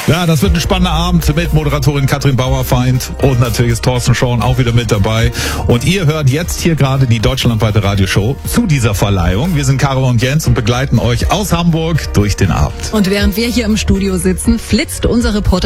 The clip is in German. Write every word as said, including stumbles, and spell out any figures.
Ja, das wird ein spannender Abend mit Moderatorin Katrin Bauerfeind und natürlich ist Thorsten Schorn auch wieder mit dabei. Und ihr hört jetzt hier gerade die deutschlandweite Radioshow zu dieser Verleihung. Wir sind Caro und Jens und begleiten euch aus Hamburg durch den Abend. Und während wir hier im Studio sitzen, flitzt unser Reporter